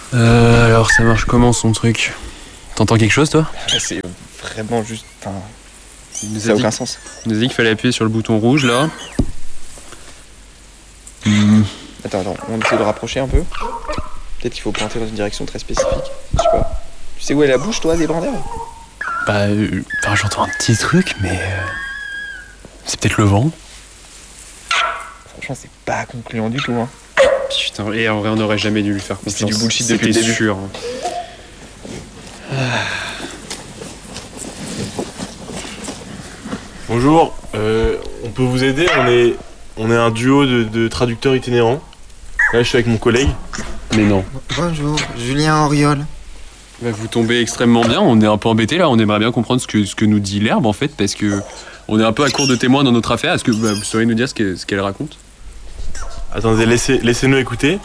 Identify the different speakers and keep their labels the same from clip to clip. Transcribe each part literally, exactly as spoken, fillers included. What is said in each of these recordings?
Speaker 1: Euh, alors ça marche comment son truc? T'entends quelque chose toi?
Speaker 2: C'est vraiment juste... Enfin,
Speaker 1: Il nous
Speaker 2: ça
Speaker 1: a
Speaker 2: n'a
Speaker 1: dit,
Speaker 2: aucun sens.
Speaker 1: il nous a dit qu'il fallait appuyer sur le bouton rouge là.
Speaker 2: Mmh. Attends, attends, on essaie de rapprocher un peu. Peut-être qu'il faut pointer dans une direction très spécifique. Je sais pas. Tu sais où est la bouche toi des brandeurs?
Speaker 1: Bah, euh, enfin, j'entends un petit truc mais... Euh, c'est peut-être le vent.
Speaker 2: Franchement c'est pas concluant du tout hein.
Speaker 1: Putain, et en vrai on n'aurait jamais dû lui faire confiance.
Speaker 2: C'est du bullshit depuis le
Speaker 1: C'était
Speaker 2: début.
Speaker 1: sûr. Hein.
Speaker 3: Bonjour, euh, on peut vous aider? On est, on est un duo de, de traducteurs itinérants. Là, je suis avec mon collègue.
Speaker 1: Mais non.
Speaker 4: Bonjour, Julien Auriol.
Speaker 1: Bah, vous tombez extrêmement bien, on est un peu embêtés là, on aimerait bien comprendre ce que, ce que nous dit l'herbe en fait, parce que on est un peu à court de témoins dans notre affaire. Est-ce que bah, vous sauriez nous dire ce qu'elle, ce qu'elle raconte?
Speaker 3: Attendez, laissez, laissez-nous écouter.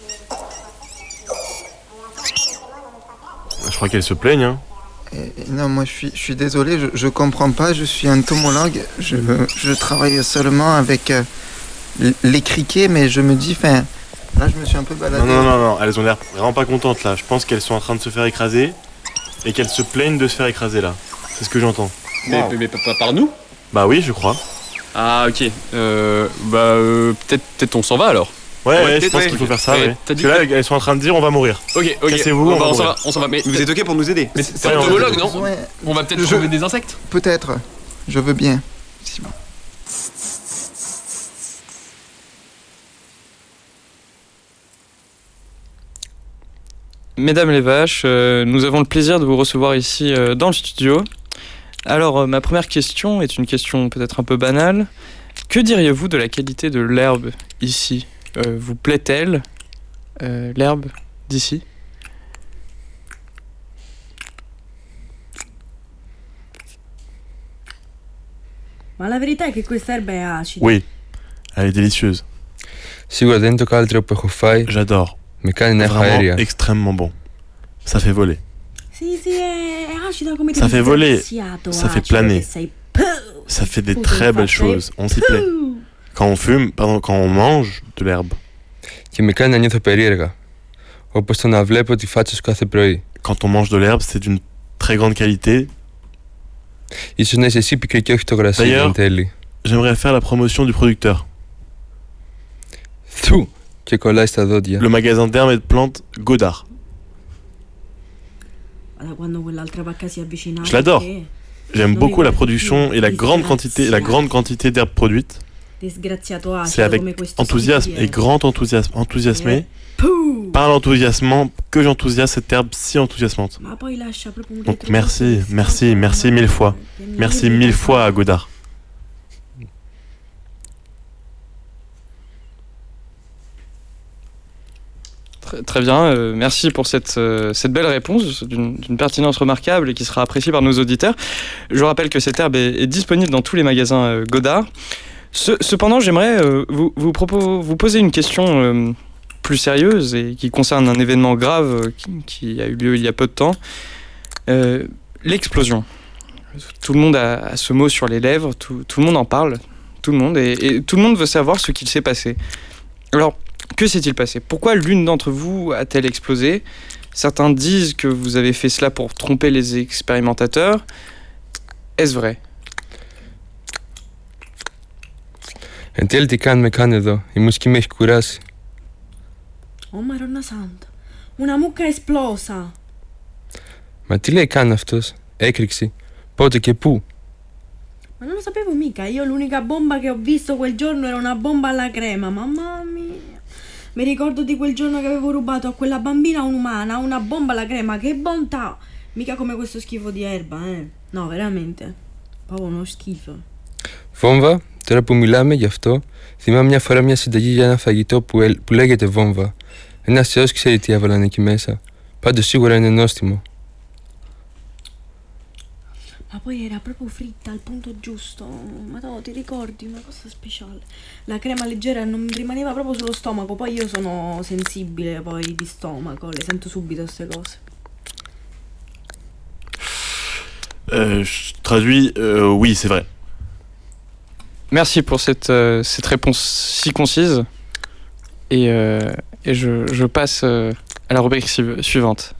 Speaker 3: Je crois qu'elle se plaigne, hein.
Speaker 4: Euh, non, moi je suis, je suis désolé, je, je comprends pas, je suis entomologue, je, je travaille seulement avec euh, les criquets, mais je me dis, enfin, là je me suis un peu baladé.
Speaker 3: Non, non, non, non, elles ont l'air vraiment pas contentes là. Je pense qu'elles sont en train de se faire écraser et qu'elles se plaignent de se faire écraser là. C'est ce que j'entends.
Speaker 1: Mais,
Speaker 2: Wow.
Speaker 1: mais, mais pas pas par nous?
Speaker 3: Bah oui, je crois.
Speaker 1: Ah ok, euh, bah euh, peut-être, peut-être on s'en va alors.
Speaker 3: Ouais,
Speaker 1: Ouais,
Speaker 3: ouais, je
Speaker 1: peut-être,
Speaker 3: pense
Speaker 1: ouais.
Speaker 3: qu'il faut faire ça.
Speaker 1: Ouais,
Speaker 3: Ouais.
Speaker 1: t'as dit
Speaker 3: Parce que là, elles sont en train de dire on va mourir.
Speaker 1: Ok, ok.
Speaker 3: Cassez-vous,
Speaker 1: Bon,
Speaker 3: on
Speaker 1: bah,
Speaker 3: va
Speaker 1: on s'en
Speaker 3: mourir.
Speaker 1: va, on s'en va. Mais
Speaker 5: Vous êtes ok pour nous aider?
Speaker 1: mais c'est
Speaker 3: Ouais, on-
Speaker 1: entomologue non?
Speaker 4: Ouais,
Speaker 1: On va peut-être
Speaker 4: Je-
Speaker 1: trouver des insectes.
Speaker 4: peut-être, je veux bien. Si bon.
Speaker 6: Mesdames les vaches, euh, nous avons le plaisir de vous recevoir ici euh, dans le studio. Alors, euh, ma première question est une question peut-être un peu banale. Que diriez-vous de la qualité de l'herbe ici? Euh, Vous plaît-elle, euh, l'herbe d'ici?
Speaker 7: Ma la verità è che questa erba è acida.
Speaker 3: Oui, elle est délicieuse.
Speaker 8: Σίγουρα δεν είναι το καλύτερο που έχω φάει.
Speaker 3: J'adore.
Speaker 8: Με κάνει να έχω
Speaker 3: Vraiment
Speaker 8: αέρια.
Speaker 3: extrêmement bon. Ça fait voler.
Speaker 7: Sì, sì, è, è acida come te
Speaker 3: Ça fait voler,
Speaker 7: disgraziato,
Speaker 3: ça fait
Speaker 7: acido
Speaker 3: planer.
Speaker 7: che sei. Puh!
Speaker 3: Ça fait des
Speaker 7: Scusa,
Speaker 3: très belles
Speaker 7: infatti,
Speaker 3: choses. On s'y plaît.
Speaker 7: Puh!
Speaker 3: Quand on fume, pardon, quand on mange de l'herbe,
Speaker 8: Και με κάνει να νιώθω περίεργα. Όπως το να βλέπω τη φάτσα σου κάθε πρωί.
Speaker 3: quand on mange de l'herbe, c'est d'une très grande qualité.
Speaker 8: Ίσως να είσαι εσύ πικρή και όχι το γρασί
Speaker 3: D'ailleurs-
Speaker 8: εν τέλει.
Speaker 3: J'aimerais faire la promotion du producteur.
Speaker 8: Θου! Και κολλάει στα δόντια.
Speaker 3: Le magasin d'herbes et de plantes Godard.
Speaker 7: Allora, quando quell'altra vacca si avvicina.
Speaker 3: Je l'adore. J'aime beaucoup la production et la grande quantité, la grande quantité d'herbes produites.
Speaker 7: Disgraziato acido
Speaker 3: C'est avec
Speaker 7: come questo
Speaker 3: enthousiasme et
Speaker 7: schifo.
Speaker 3: grand enthousiasme, enthousiasmé,
Speaker 7: Puh!
Speaker 3: par l'enthousiasme que j'enthousiasme cette herbe si enthousiasmante.
Speaker 7: Ma poi lascia proprio un
Speaker 3: Donc
Speaker 7: retro-
Speaker 3: merci, merci, merci mille fois. Merci mille fois à Godard.
Speaker 6: Très, très bien, euh, merci pour cette, euh, cette belle réponse d'une d'une pertinence remarquable et qui sera appréciée par nos auditeurs. Je rappelle que cette herbe est, est disponible dans tous les magasins euh, Godard. Ce- cependant, j'aimerais euh, vous, vous, propo- vous poser une question euh, plus sérieuse et qui concerne un événement grave euh, qui, qui a eu lieu il y a peu de temps. Euh, L'explosion. Tout le monde a, a ce mot sur les lèvres, tout, tout le monde en parle, tout le monde, et, et tout le monde veut savoir ce qu'il s'est passé. Alors, que s'est-il passé? Pourquoi l'une d'entre vous a-t-elle explosé? Certains disent que vous avez fait cela pour tromper les expérimentateurs. Est-ce vrai?
Speaker 8: Εν τέλει τι κάνουμε καν εδώ. Η μουσική με έχει κουράσει.
Speaker 7: Oh Madonna Santa, una mucca esplosa.
Speaker 8: Μα τι λέει καν αυτός? Έκρηξη. Πότε και πού?
Speaker 7: Ma non lo sapevo mica, io l'unica bomba che ho visto quel giorno era una bomba alla crema, mamma mia. Mi ricordo di quel giorno che avevo rubato a quella bambina un'umana, una bomba alla crema, che bontà! Mica come questo schifo di erba, eh. No, veramente. Proprio uno schifo.
Speaker 8: Βόμβα, τώρα που μιλάμε γι' αυτό, θυμάμαι μια φορά μια συνταγή για ένα φαγητό που, ελ- που λέγεται βόμβα. Ένας θεός ξέρει τι έβαλαν εκεί μέσα. Πάντως σίγουρα είναι νόστιμο.
Speaker 7: Ma poi era proprio fritta al punto giusto. Ma no, ti ricordi? Una cosa speciale. La crema leggera non mi rimaneva proprio sullo stomaco. Poi io sono sensibile poi di stomaco, le sento subito queste cose.
Speaker 3: Euh, je traduis, euh, oui, c'est vrai.
Speaker 6: Merci pour cette, euh, cette réponse si concise. Et, euh, et je, je passe euh, À la rubrique suivante.